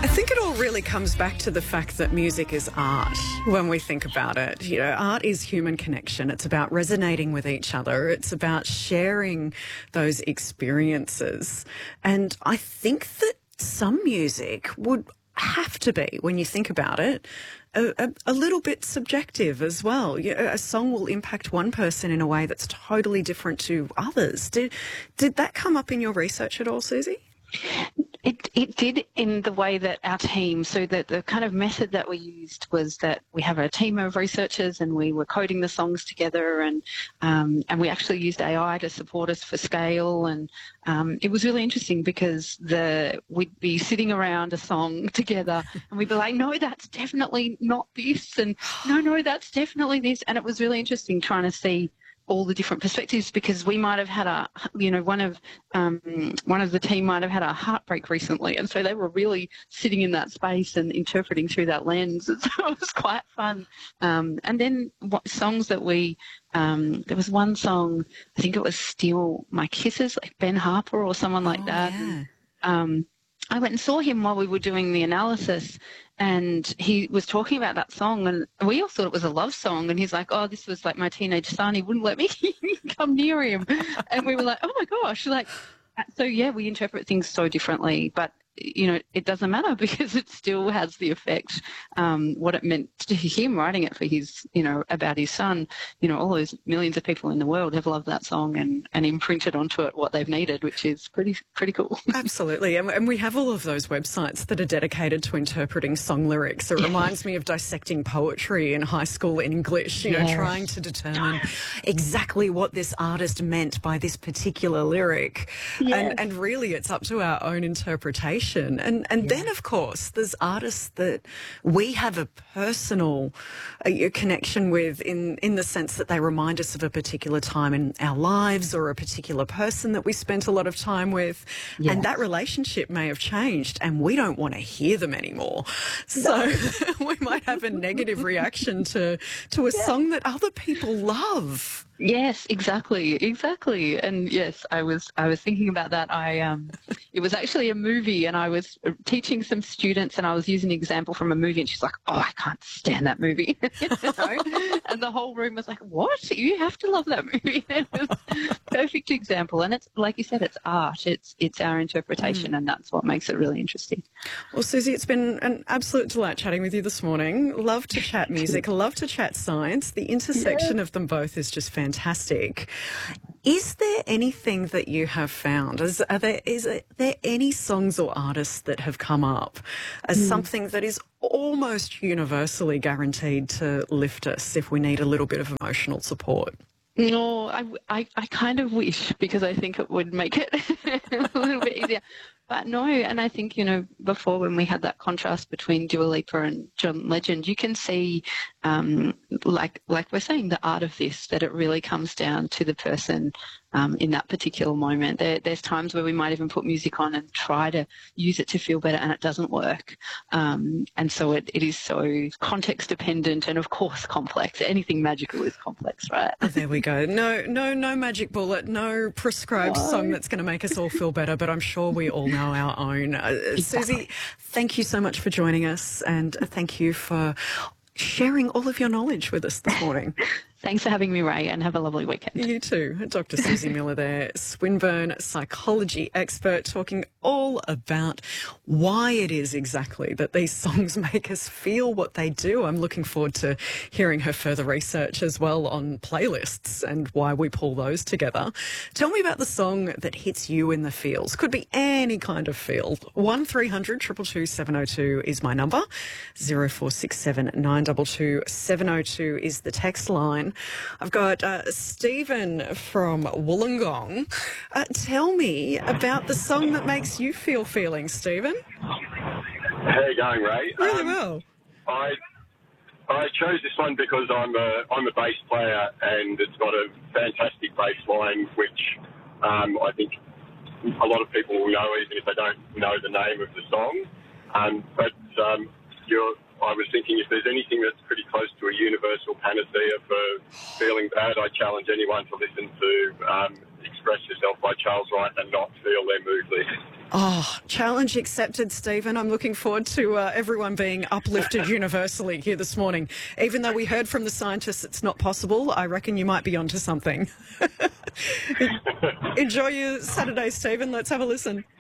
I think it all really comes back to the fact that music is art when we think about it. You know, art is human connection. It's about resonating with each other. It's about sharing those experiences. And I think that some music would have to be, when you think about it, a little bit subjective as well. A song will impact one person in a way that's totally different to others. Did that come up in your research at all, Susie? It did, in the way that our team, so that the kind of method that we used was that we have a team of researchers and we were coding the songs together, and we actually used AI to support us for scale, and it was really interesting because we'd be sitting around a song together and we'd be like, no, that's definitely not this, and no, that's definitely this, and it was really interesting trying to see all the different perspectives, because we might have had one of the team might have had a heartbreak recently, and so they were really sitting in that space and interpreting through that lens. And so it was quite fun. And then songs that there was one song, I think it was "Steal My Kisses," like Ben Harper or someone like that. Yeah. I went and saw him while we were doing the analysis, and he was talking about that song, and we all thought it was a love song, and he's like, oh, this was like my teenage son. He wouldn't let me come near him. And we were like, oh my gosh. So yeah, we interpret things so differently, but it doesn't matter because it still has the effect, what it meant to him writing it for his, about his son. All those millions of people in the world have loved that song and imprinted onto it what they've needed, which is pretty cool. Absolutely. And we have all of those websites that are dedicated to interpreting song lyrics. It reminds me of dissecting poetry in high school English, trying to determine exactly what this artist meant by this particular lyric. Yes. And really it's up to our own interpretation. And then, of course, there's artists that we have a personal connection with in the sense that they remind us of a particular time in our lives or a particular person that we spent a lot of time with. Yes. And that relationship may have changed and we don't want to hear them anymore. So we might have a negative reaction to a song that other people love. Yes, exactly. And yes, I was thinking about that. It was actually a movie, and I was teaching some students, and I was using an example from a movie, and she's like, "Oh, I can't stand that movie," And the whole room was like, "What? You have to love that movie." It was a perfect example, and it's like you said, it's art. It's our interpretation, and that's what makes it really interesting. Well, Susie, it's been an absolute delight chatting with you this morning. Love to chat music, love to chat science. The intersection of them both is just fantastic. Is there anything that you have found? Is there any songs or artists that have come up as something that is almost universally guaranteed to lift us if we need a little bit of emotional support? No, I kind of wish, because I think it would make it a little bit easier. But no, and I think, before when we had that contrast between Dua Lipa and John Legend, you can see, like we're saying, the art of this, that it really comes down to the person in that particular moment. There's times where we might even put music on and try to use it to feel better, and it doesn't work. And so it is so context dependent and, of course, complex. Anything magical is complex, right? Oh, there we go. No magic bullet, no prescribed song that's going to make us all feel better, but I'm sure we all know our own. Exactly. Susie, thank you so much for joining us, and thank you for sharing all of your knowledge with us this morning. Thanks for having me, Ray, and have a lovely weekend. You too. Dr. Susie Miller there, Swinburne psychology expert, talking all about why it is exactly that these songs make us feel what they do. I'm looking forward to hearing her further research as well on playlists and why we pull those together. Tell me about the song that hits you in the feels. Could be any kind of feel. 1300 222 702 is my number. 0467 922 702 is the text line. I've got Stephen from Wollongong. Tell me about the song that makes you feel feelings, Stephen. How are you going, Ray? Really well. I chose this one because I'm a bass player, and it's got a fantastic bass line, which I think a lot of people will know, even if they don't know the name of the song. I was thinking, if there's anything that's pretty close to a universal panacea for feeling bad, I challenge anyone to listen to Express Yourself by Charles Wright and not feel their mood list. Oh, challenge accepted, Stephen. I'm looking forward to everyone being uplifted universally here this morning. Even though we heard from the scientists it's not possible, I reckon you might be onto something. Enjoy your Saturday, Stephen. Let's have a listen.